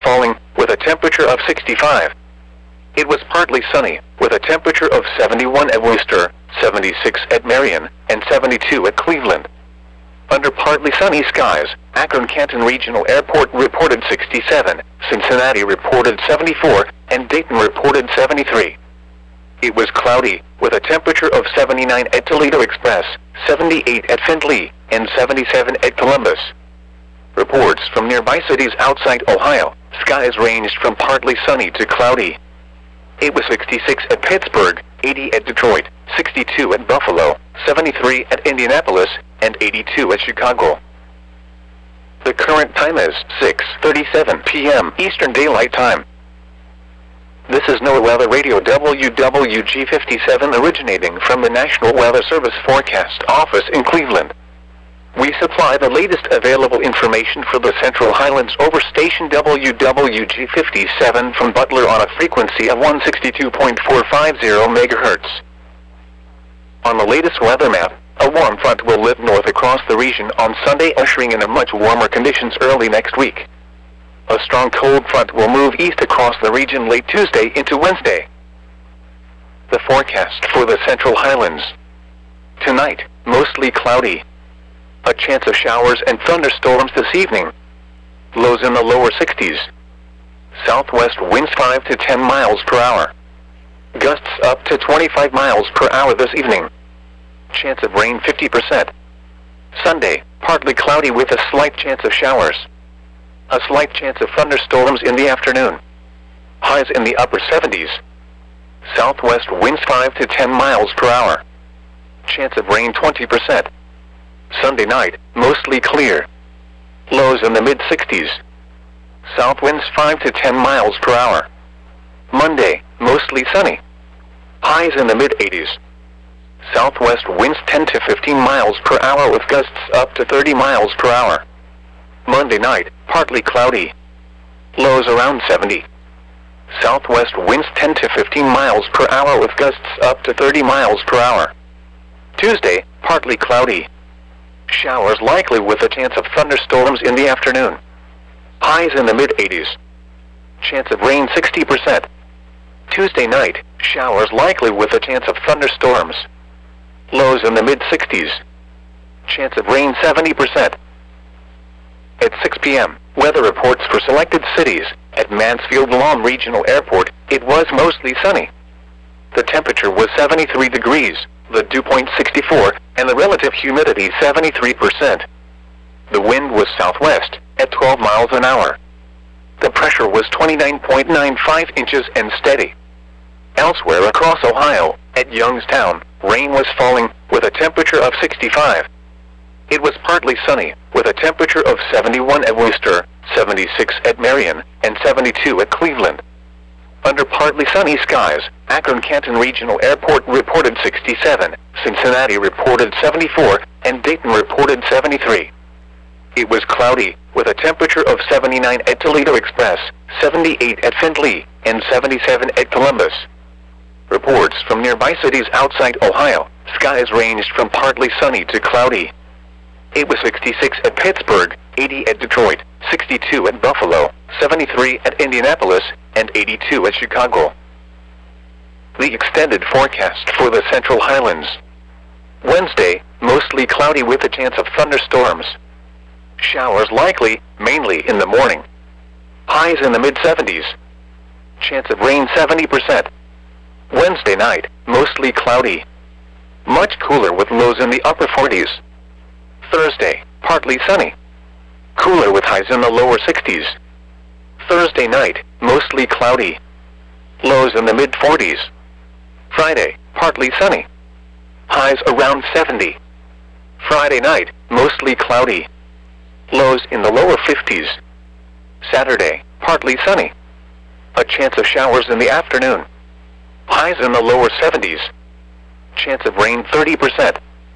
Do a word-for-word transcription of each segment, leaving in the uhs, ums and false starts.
falling, with a temperature of sixty-five. It was partly sunny, with a temperature of seventy-one at Worcester, seventy-six at Marion, and seventy-two at Cleveland. Under partly sunny skies, Akron-Canton Regional Airport reported sixty-seven, Cincinnati reported seventy-four, and Dayton reported seventy-three. It was cloudy, with a temperature of seventy-nine at Toledo Express, seventy-eight at Findlay, and seventy-seven at Columbus. Reports from nearby cities outside Ohio, skies ranged from partly sunny to cloudy. It was sixty-six at Pittsburgh, eighty at Detroit, sixty-two at Buffalo, seventy-three at Indianapolis, and eighty-two at Chicago. The current time is six thirty-seven p m Eastern Daylight Time. This is NOAA Weather Radio W W G fifty-seven originating from the National Weather Service Forecast Office in Cleveland. We supply the latest available information for the Central Highlands over station W W G fifty-seven from Butler on a frequency of one sixty-two point four five zero megahertz. On the latest weather map, a warm front will lift north across the region on Sunday, ushering in a much warmer conditions early next week. A strong cold front will move east across the region late Tuesday into Wednesday. The forecast for the Central Highlands. Tonight, mostly cloudy. A chance of showers and thunderstorms this evening. Lows in the lower sixties. Southwest winds five to ten miles per hour. Gusts up to twenty-five miles per hour this evening. Chance of rain fifty percent. Sunday, partly cloudy with a slight chance of showers. A slight chance of thunderstorms in the afternoon. Highs in the upper seventies. Southwest winds five to ten miles per hour. Chance of rain twenty percent. Sunday night, mostly clear. Lows in the mid sixties. South winds five to ten miles per hour. Monday, mostly sunny. Highs in the mid eighties. Southwest winds ten to fifteen miles per hour with gusts up to thirty miles per hour. Monday night, partly cloudy. Lows around seventy. Southwest winds ten to fifteen miles per hour with gusts up to thirty miles per hour. Tuesday, partly cloudy. Showers likely with a chance of thunderstorms in the afternoon. Highs in the mid eighties. Chance of rain sixty percent. Tuesday night, showers likely with a chance of thunderstorms. Lows in the mid sixties. Chance of rain seventy percent. At six p m, weather reports for selected cities. At Mansfield-Lawn Regional Airport, it was mostly sunny. The temperature was seventy-three degrees, the dew point sixty-four, and the relative humidity seventy-three percent. The wind was southwest, at twelve miles an hour. The pressure was twenty-nine point nine five inches and steady. Elsewhere across Ohio, at Youngstown, rain was falling, with a temperature of sixty-five. It was partly sunny, with a temperature of seventy-one at Worcester, seventy-six at Marion, and seventy-two at Cleveland. Under partly sunny skies, Akron-Canton Regional Airport reported sixty-seven, Cincinnati reported seventy-four, and Dayton reported seventy-three. It was cloudy, with a temperature of seventy-nine at Toledo Express, seventy-eight at Findlay, and seventy-seven at Columbus. Reports from nearby cities outside Ohio, skies ranged from partly sunny to cloudy. It was sixty-six at Pittsburgh, eighty at Detroit, sixty-two at Buffalo, seventy-three at Indianapolis, and eighty-two at Chicago. The extended forecast for the Central Highlands. Wednesday, mostly cloudy with a chance of thunderstorms. Showers likely, mainly in the morning. Highs in the mid seventies. Chance of rain seventy percent. Wednesday night, mostly cloudy. Much cooler with lows in the upper forties. Thursday, partly sunny. Cooler with highs in the lower sixties. Thursday night, mostly cloudy. Lows in the mid forties. Friday, partly sunny. Highs around seventy. Friday night, mostly cloudy. Lows in the lower fifties. Saturday, partly sunny. A chance of showers in the afternoon. Highs in the lower seventies. Chance of rain thirty percent.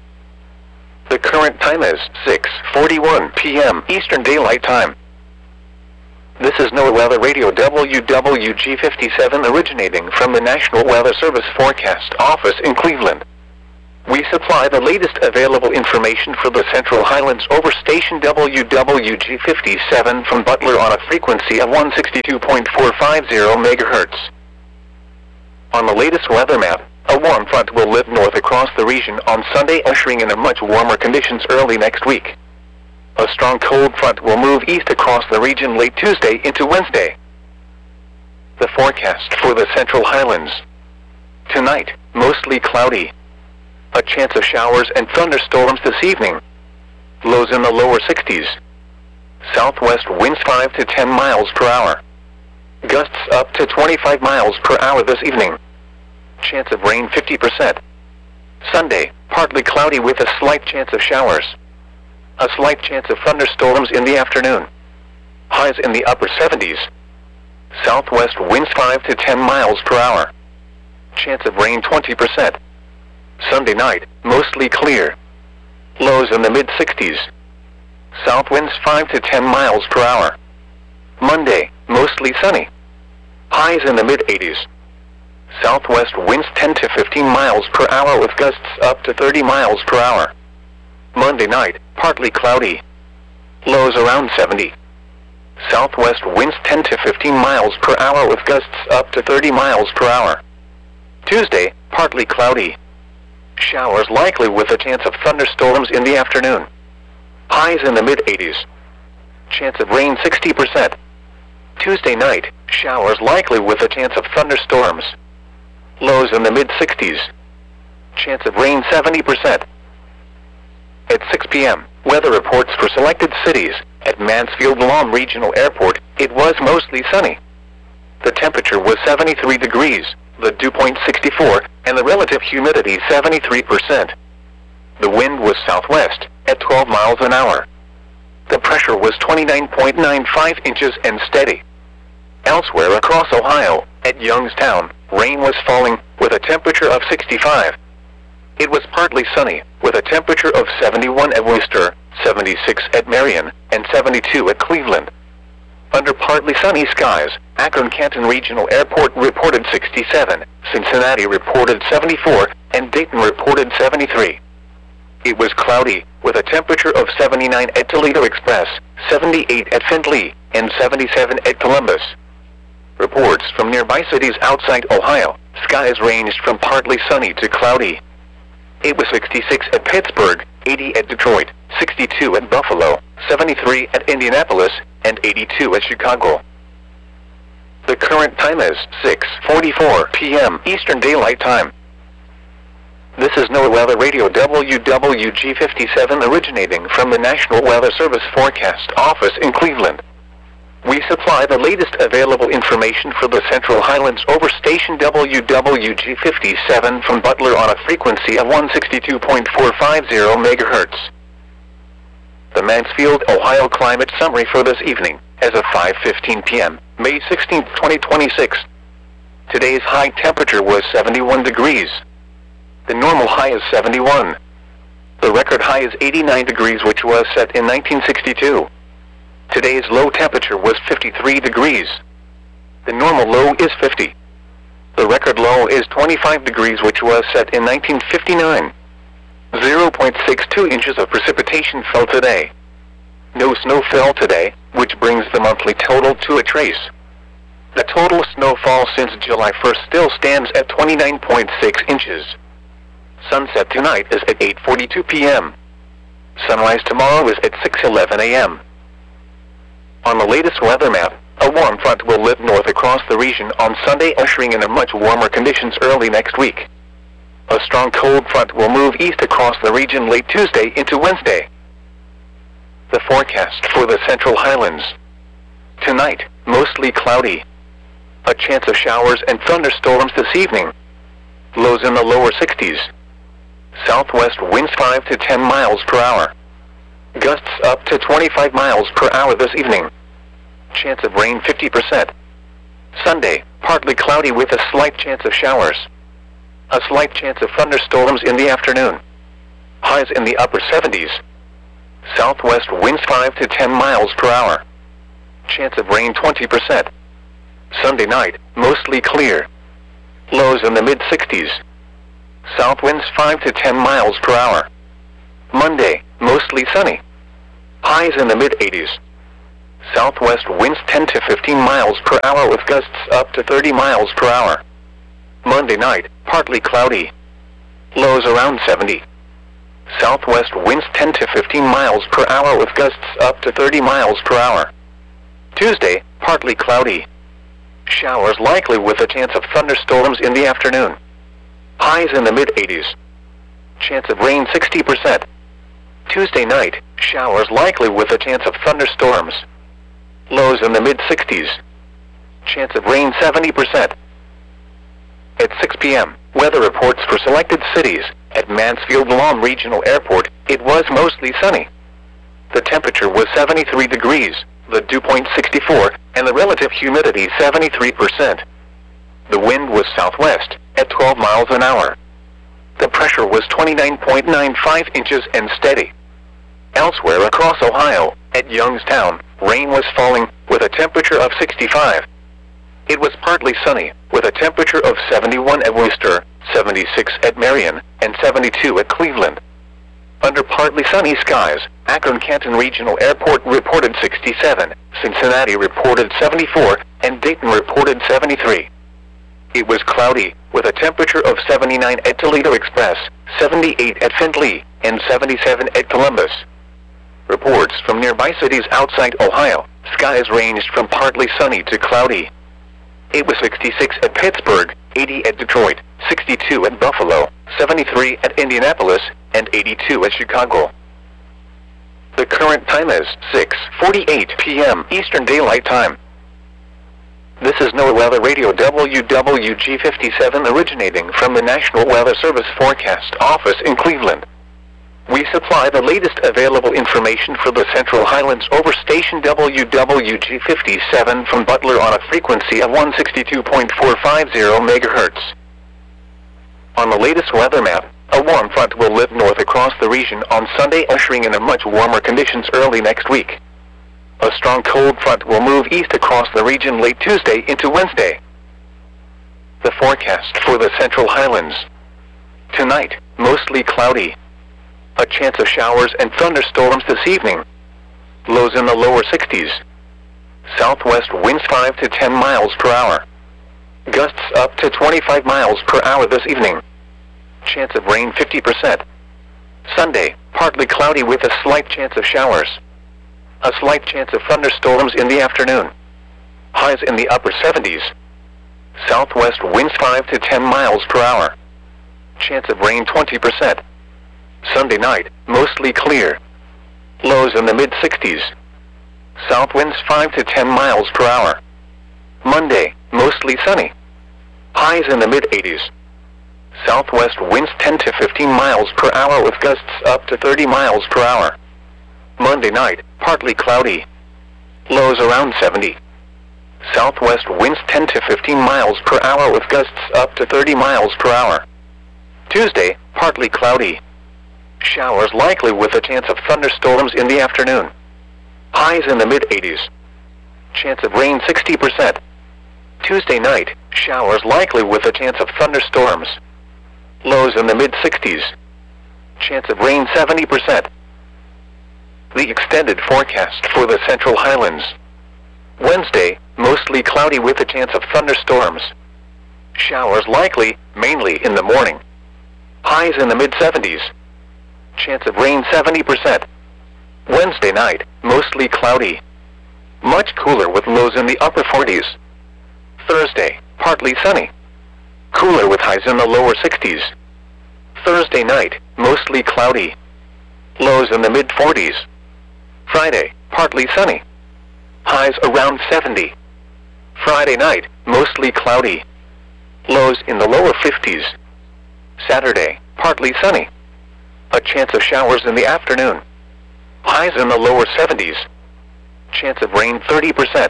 The current time is six forty-one p m Eastern Daylight Time. This is NOAA Weather Radio W W G fifty-seven originating from the National Weather Service Forecast Office in Cleveland. We supply the latest available information for the Central Highlands over station W W G fifty-seven from Butler on a frequency of one sixty-two point four five zero megahertz. On the latest weather map, a warm front will lift north across the region on Sunday, ushering in a much warmer conditions early next week. A strong cold front will move east across the region late Tuesday into Wednesday. The forecast for the Central Highlands. Tonight, mostly cloudy. A chance of showers and thunderstorms this evening. Lows in the lower sixties. Southwest winds five to ten miles per hour. Gusts up to twenty-five miles per hour this evening. Chance of rain fifty percent. Sunday, partly cloudy with a slight chance of showers. A slight chance of thunderstorms in the afternoon. Highs in the upper seventies. Southwest winds five to ten miles per hour. Chance of rain twenty percent. Sunday night, mostly clear. Lows in the mid sixties. South winds five to ten miles per hour. Monday, mostly sunny. Highs in the mid eighties. Southwest winds ten to fifteen miles per hour with gusts up to thirty miles per hour. Monday night, partly cloudy. Lows around seventy. Southwest winds ten to fifteen miles per hour with gusts up to thirty miles per hour. Tuesday, partly cloudy. Showers likely with a chance of thunderstorms in the afternoon. Highs in the mid eighties. Chance of rain sixty percent. Tuesday night, showers likely with a chance of thunderstorms. Lows in the mid sixties. Chance of rain seventy percent. At six p m, weather reports for selected cities. At Mansfield-Lam Regional Airport, it was mostly sunny. The temperature was seventy-three degrees, the dew point sixty-four, and the relative humidity seventy-three percent. The wind was southwest, at twelve miles an hour. The pressure was twenty-nine point nine five inches and steady. Elsewhere across Ohio, at Youngstown, rain was falling, with a temperature of sixty-five. It was partly sunny, with a temperature of seventy-one at Worcester, seventy-six at Marion, and seventy-two at Cleveland. Under partly sunny skies, Akron-Canton Regional Airport reported sixty-seven, Cincinnati reported seventy-four, and Dayton reported seventy-three. It was cloudy, with a temperature of seventy-nine at Toledo Express, seventy-eight at Findlay, and seventy-seven at Columbus. Reports from nearby cities outside Ohio, skies ranged from partly sunny to cloudy. It was sixty-six at Pittsburgh, eighty at Detroit, sixty-two at Buffalo, seventy-three at Indianapolis, and eighty-two at Chicago. The current time is six forty-four p m Eastern Daylight Time. This is NOAA Weather Radio W W G fifty-seven originating from the National Weather Service Forecast Office in Cleveland. We supply the latest available information for the Central Highlands over station W W G fifty-seven from Butler on a frequency of one sixty-two point four five zero megahertz. The Mansfield, Ohio climate summary for this evening, as of five fifteen p m, May sixteenth, twenty twenty-six. Today's high temperature was seventy-one degrees. The normal high is seventy-one. The record high is eighty-nine degrees, which was set in nineteen sixty-two. Today's low temperature was fifty-three degrees. The normal low is fifty. The record low is twenty-five degrees, which was set in nineteen fifty-nine. zero point six two inches of precipitation fell today. No snow fell today, which brings the monthly total to a trace. The total snowfall since July first still stands at twenty-nine point six inches. Sunset tonight is at eight forty-two p m Sunrise tomorrow is at six eleven a m On the latest weather map, a warm front will lift north across the region on Sunday, ushering in a much warmer conditions early next week. A strong cold front will move east across the region late Tuesday into Wednesday. The forecast for the Central Highlands. Tonight, mostly cloudy. A chance of showers and thunderstorms this evening. Lows in the lower sixties. Southwest winds five to ten miles per hour. Gusts up to twenty-five miles per hour this evening. Chance of rain fifty percent. Sunday, partly cloudy with a slight chance of showers. A slight chance of thunderstorms in the afternoon. Highs in the upper seventies. Southwest winds five to ten miles per hour. Chance of rain twenty percent. Sunday night, mostly clear. Lows in the mid sixties. South winds five to ten miles per hour. Monday, mostly sunny. Highs in the mid eighties. Southwest winds ten to fifteen miles per hour with gusts up to thirty miles per hour. Monday night, partly cloudy. Lows around seventy. Southwest winds ten to fifteen miles per hour with gusts up to thirty miles per hour. Tuesday, partly cloudy. Showers likely with a chance of thunderstorms in the afternoon. Highs in the mid eighties. Chance of rain sixty percent. Tuesday night, showers likely with a chance of thunderstorms. Lows in the mid sixties. Chance of rain seventy percent. At six p m, weather reports for selected cities. At Mansfield Guam Regional Airport, it was mostly sunny. The temperature was seventy-three degrees, the dew point sixty-four, and the relative humidity seventy-three percent. The wind was southwest, at twelve miles an hour. The pressure was twenty-nine point nine five inches and steady. Elsewhere across Ohio, at Youngstown, rain was falling, with a temperature of sixty-five. It was partly sunny, with a temperature of seventy-one at Worcester, seventy-six at Marion, and seventy-two at Cleveland. Under partly sunny skies, Akron-Canton Regional Airport reported sixty-seven, Cincinnati reported seventy-four, and Dayton reported seventy-three. It was cloudy, with a temperature of seventy-nine at Toledo Express, seventy-eight at Findlay, and seventy-seven at Columbus. Reports from nearby cities outside Ohio, skies ranged from partly sunny to cloudy. It was sixty-six at Pittsburgh, eighty at Detroit, sixty-two at Buffalo, seventy-three at Indianapolis, and eighty-two at Chicago. The current time is six forty-eight p m Eastern Daylight Time. This is NOAA Weather Radio W W G fifty-seven originating from the National Weather Service Forecast Office in Cleveland. We supply the latest available information for the Central Highlands over station W W G fifty-seven from Butler on a frequency of one sixty-two point four five zero megahertz. On the latest weather map, a warm front will live north across the region on Sunday, ushering in a much warmer conditions early next week. A strong cold front will move east across the region late Tuesday into Wednesday. The forecast for the Central Highlands. Tonight, mostly cloudy. A chance of showers and thunderstorms this evening. Lows in the lower sixties. Southwest winds five to ten miles per hour. Gusts up to twenty-five miles per hour this evening. Chance of rain fifty percent. Sunday, partly cloudy with a slight chance of showers. A slight chance of thunderstorms in the afternoon. Highs in the upper seventies. Southwest winds five to ten miles per hour. Chance of rain twenty percent. Sunday night, mostly clear. Lows in the mid sixties. South winds five to ten miles per hour. Monday, mostly sunny. Highs in the mid eighties. Southwest winds ten to fifteen miles per hour with gusts up to thirty miles per hour. Monday night, partly cloudy. Lows around seventy. Southwest winds ten to fifteen miles per hour with gusts up to thirty miles per hour. Tuesday, partly cloudy. Showers likely with a chance of thunderstorms in the afternoon. Highs in the mid eighties. Chance of rain sixty percent. Tuesday night, showers likely with a chance of thunderstorms. Lows in the mid sixties. Chance of rain seventy percent. The extended forecast for the Central Highlands. Wednesday, mostly cloudy with a chance of thunderstorms. Showers likely, mainly in the morning. Highs in the mid seventies. Chance of rain seventy percent. Wednesday night, mostly cloudy. Much cooler with lows in the upper forties. Thursday, partly sunny. Cooler with highs in the lower sixties. Thursday night, mostly cloudy. Lows in the mid forties. Friday, partly sunny. Highs around seventy. Friday night, mostly cloudy. Lows in the lower fifties. Saturday, partly sunny. A chance of showers in the afternoon. Highs in the lower seventies. Chance of rain thirty percent.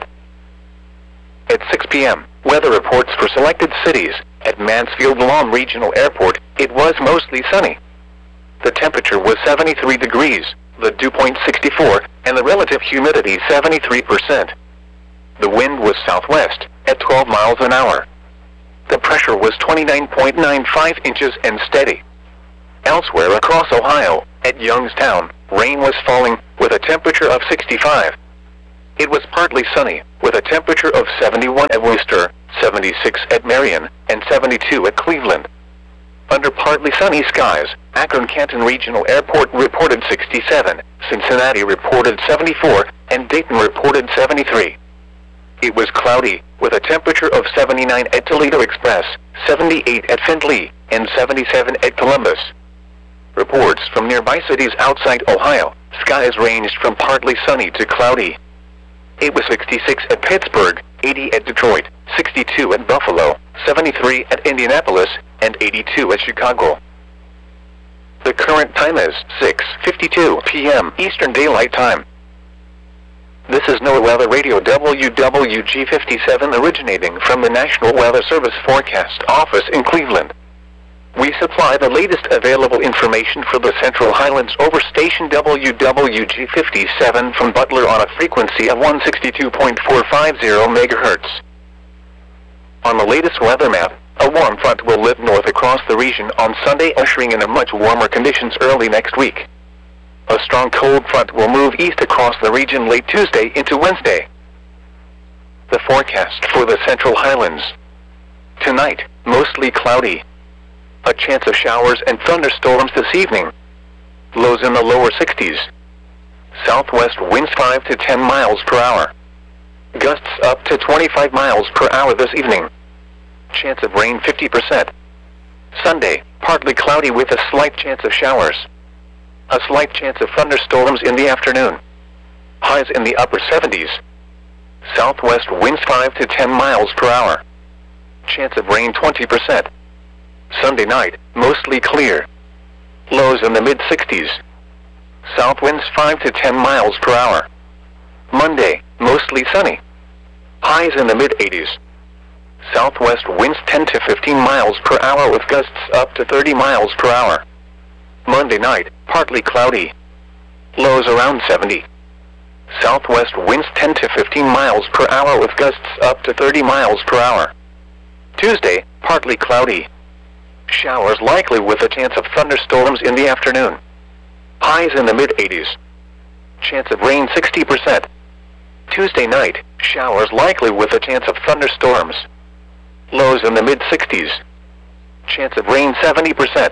At six p m, weather reports for selected cities. At Mansfield Guam Regional Airport, it was mostly sunny. The temperature was seventy-three degrees, the dew point sixty-four, and the relative humidity seventy-three percent. The wind was southwest, at twelve miles an hour. The pressure was twenty-nine point nine five inches and steady. Elsewhere across Ohio, at Youngstown, rain was falling, with a temperature of sixty-five. It was partly sunny, with a temperature of seventy-one at Worcester, seventy-six at Marion, and seventy-two at Cleveland. Under partly sunny skies, Akron-Canton Regional Airport reported sixty-seven, Cincinnati reported seventy-four, and Dayton reported seventy-three. It was cloudy, with a temperature of seventy-nine at Toledo Express, seventy-eight at Findlay, and seventy-seven at Columbus. Reports from nearby cities outside Ohio, skies ranged from partly sunny to cloudy. It was sixty-six at Pittsburgh, eighty at Detroit, sixty-two at Buffalo, seventy-three at Indianapolis, and eighty-two at Chicago. The current time is six fifty-two p m Eastern Daylight Time. This is NOAA Weather Radio W W G fifty-seven originating from the National Weather Service Forecast Office in Cleveland. We supply the latest available information for the Central Highlands over station W W G fifty-seven from Butler on a frequency of one sixty-two point four five zero megahertz. On the latest weather map, a warm front will lift north across the region on Sunday, ushering in a much warmer conditions early next week. A strong cold front will move east across the region late Tuesday into Wednesday. The forecast for the Central Highlands. Tonight, mostly cloudy. A chance of showers and thunderstorms this evening. Lows in the lower sixties. Southwest winds five to ten miles per hour. Gusts up to twenty-five miles per hour this evening. Chance of rain fifty percent. Sunday, partly cloudy with a slight chance of showers. A slight chance of thunderstorms in the afternoon. Highs in the upper seventies. Southwest winds five to ten miles per hour. Chance of rain twenty percent. Sunday night, mostly clear. Lows in the mid sixties. South winds five to ten miles per hour. Monday, mostly sunny. Highs in the mid eighties. Southwest winds ten to fifteen miles per hour with gusts up to thirty miles per hour. Monday night, partly cloudy. Lows around seventy. Southwest winds ten to fifteen miles per hour with gusts up to thirty miles per hour. Tuesday, partly cloudy. Showers likely with a chance of thunderstorms in the afternoon. Highs in the mid eighties. Chance of rain sixty percent. Tuesday night, showers likely with a chance of thunderstorms. Lows in the mid sixties. Chance of rain seventy percent.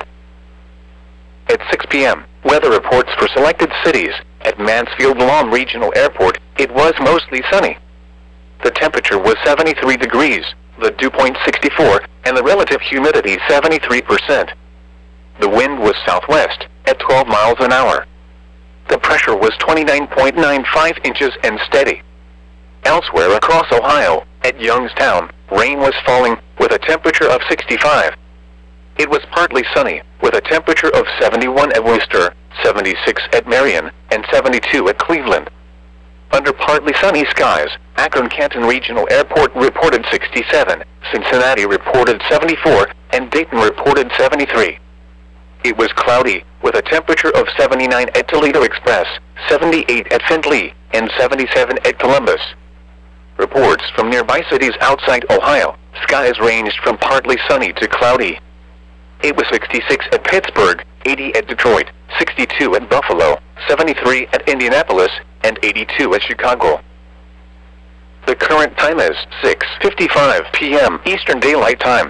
At six p m, weather reports for selected cities. At Mansfield Lawn Regional Airport, it was mostly sunny. The temperature was seventy-three degrees, the dew point sixty-four, and the relative humidity seventy-three percent. The wind was southwest, at twelve miles an hour. The pressure was twenty-nine point nine five inches and steady. Elsewhere across Ohio, at Youngstown, rain was falling, with a temperature of sixty-five. It was partly sunny, with a temperature of seventy-one at Worcester, seventy-six at Marion, and seventy-two at Cleveland. Under partly sunny skies, Akron-Canton Regional Airport reported sixty-seven, Cincinnati reported seventy-four, and Dayton reported seventy-three. It was cloudy, with a temperature of seventy-nine at Toledo Express, seventy-eight at Findlay, and seventy-seven at Columbus. Reports from nearby cities outside Ohio, skies ranged from partly sunny to cloudy. It was sixty-six at Pittsburgh, eighty at Detroit, sixty-two at Buffalo, seventy-three at Indianapolis, and eighty-two at Chicago. The current time is six fifty-five p m Eastern Daylight Time.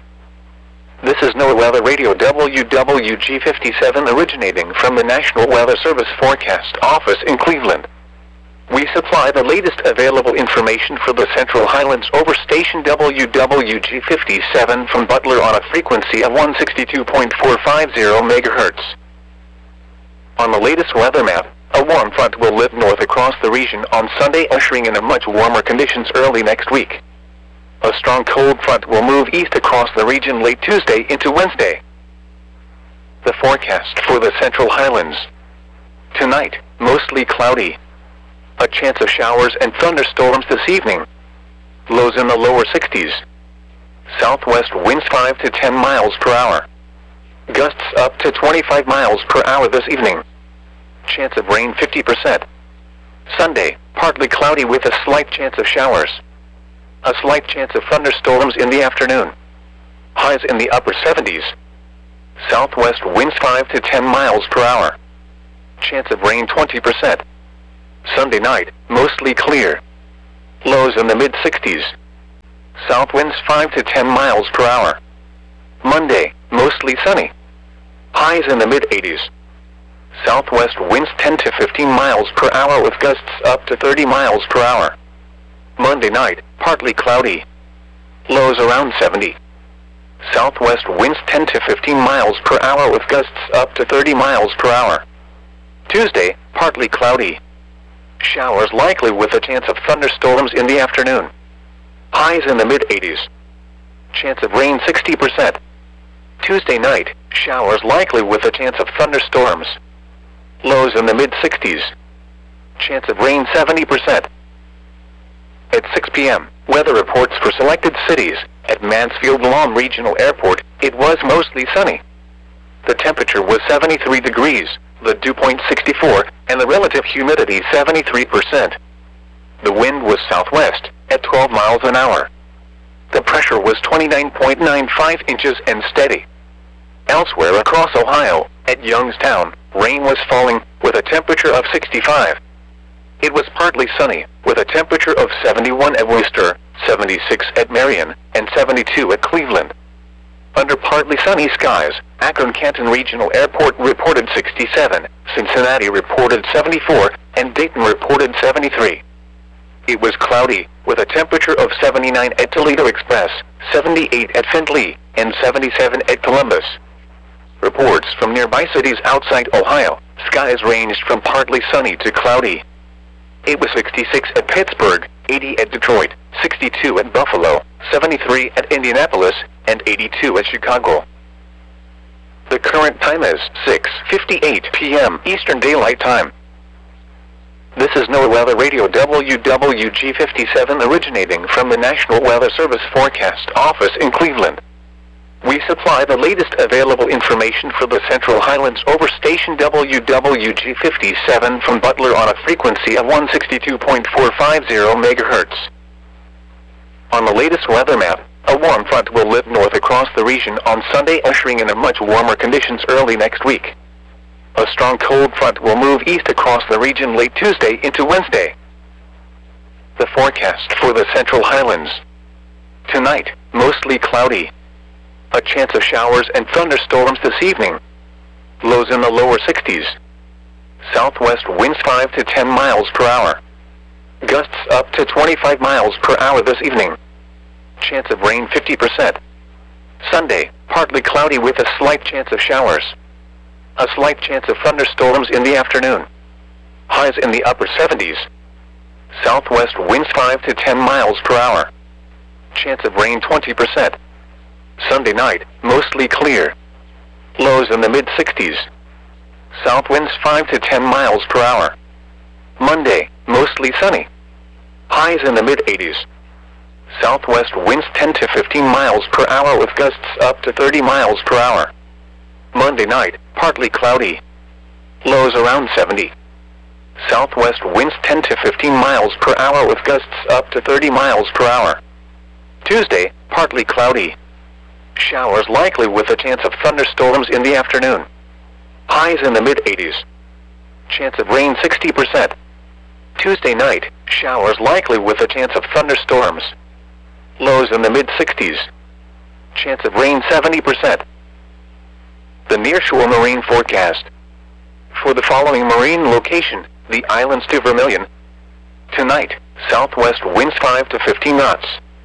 This is NOAA Weather Radio W W G fifty-seven originating from the National Weather Service Forecast Office in Cleveland. We supply the latest available information for the Central Highlands over station W W G fifty-seven from Butler on a frequency of one sixty-two point four five zero megahertz. On the latest weather map, a warm front will lift north across the region on Sunday, ushering in a much warmer conditions early next week. A strong cold front will move east across the region late Tuesday into Wednesday. The forecast for the Central Highlands. Tonight, mostly cloudy. A chance of showers and thunderstorms this evening. Lows in the lower sixties. Southwest winds five to ten miles per hour. Gusts up to twenty-five miles per hour this evening. Chance of rain fifty percent. Sunday, partly cloudy with a slight chance of showers. A slight chance of thunderstorms in the afternoon. Highs in the upper seventies. Southwest winds five to ten miles per hour. Chance of rain twenty percent. Sunday night, mostly clear. Lows in the mid sixties. South winds five to ten miles per hour. Monday, mostly sunny. Highs in the mid eighties. Southwest winds ten to fifteen miles per hour with gusts up to thirty miles per hour. Monday night, partly cloudy. Lows around seventy. Southwest winds ten to fifteen miles per hour with gusts up to thirty miles per hour. Tuesday, partly cloudy. Showers likely with a chance of thunderstorms in the afternoon. Highs in the mid eighties. Chance of rain sixty percent. Tuesday night, showers likely with a chance of thunderstorms. Lows in the mid sixties. Chance of rain seventy percent. At six p m, weather reports for selected cities. At Mansfield Lawn Regional Airport, it was mostly sunny. The temperature was seventy-three degrees, the dew point sixty-four, and the relative humidity seventy-three percent. The wind was southwest, at twelve miles an hour. The pressure was twenty-nine point nine five inches and steady. Elsewhere across Ohio, at Youngstown, rain was falling, with a temperature of sixty-five. It was partly sunny, with a temperature of seventy-one at Worcester, seventy-six at Marion, and seventy-two at Cleveland. Under partly sunny skies, Akron-Canton Regional Airport reported sixty-seven, Cincinnati reported seventy-four, and Dayton reported seventy-three. It was cloudy, with a temperature of seventy-nine at Toledo Express, seventy-eight at Findlay, and seventy-seven at Columbus. Reports from nearby cities outside Ohio, skies ranged from partly sunny to cloudy. It was sixty-six at Pittsburgh, eighty at Detroit, sixty-two at Buffalo, seventy-three at Indianapolis, and eighty-two at Chicago. The current time is six fifty-eight p m Eastern Daylight Time. This is NOAA Weather Radio W W G fifty-seven originating from the National Weather Service Forecast Office in Cleveland. We supply the latest available information for the Central Highlands over station W W G fifty-seven from Butler on a frequency of one sixty-two point four five zero megahertz. On the latest weather map, a warm front will lift north across the region on Sunday, ushering in a much warmer conditions early next week. A strong cold front will move east across the region late Tuesday into Wednesday. The forecast for the Central Highlands. Tonight, mostly cloudy. A chance of showers and thunderstorms this evening. Lows in the lower sixties. Southwest winds five to ten miles per hour. Gusts up to twenty-five miles per hour this evening. Chance of rain fifty percent. Sunday, partly cloudy with a slight chance of showers. A slight chance of thunderstorms in the afternoon. Highs in the upper seventies. Southwest winds five to ten miles per hour. Chance of rain twenty percent. Sunday night, mostly clear. Lows in the mid sixties. South winds five to ten miles per hour. Monday, mostly sunny. Highs in the mid eighties. Southwest winds ten to fifteen miles per hour with gusts up to thirty miles per hour. Monday night, partly cloudy. Lows around seventy. Southwest winds ten to fifteen miles per hour with gusts up to thirty miles per hour. Tuesday, partly cloudy. Showers likely with a chance of thunderstorms in the afternoon. Highs in the mid eighties. Chance of rain sixty percent. Tuesday night, showers likely with a chance of thunderstorms. Lows in the mid sixties. Chance of rain seventy percent. The nearshore marine forecast. For the following marine location, the islands to Vermilion. Tonight, southwest winds five to fifteen knots.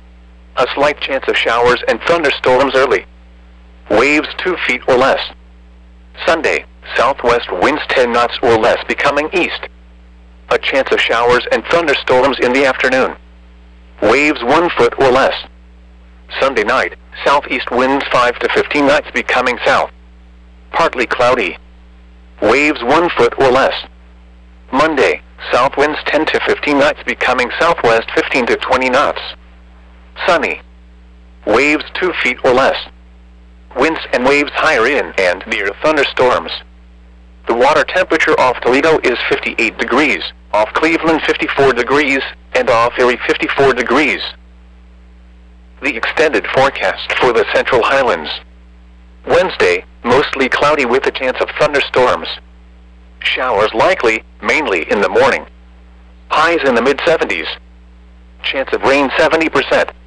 A slight chance of showers and thunderstorms early. Waves two feet or less. Sunday, southwest winds ten knots or less becoming east. A chance of showers and thunderstorms in the afternoon. Waves one foot or less. Sunday night, southeast winds five to fifteen knots becoming south. Partly cloudy. Waves one foot or less. Monday, south winds ten to fifteen knots becoming southwest fifteen to twenty knots. Sunny. Waves two feet or less. Winds and waves higher in and near thunderstorms. The water temperature off Toledo is fifty-eight degrees, off Cleveland fifty-four degrees, and off Erie fifty-four degrees. The extended forecast for the Central Highlands. Wednesday, mostly cloudy with a chance of thunderstorms. Showers likely, mainly in the morning. Highs in the mid seventies. Chance of rain seventy percent.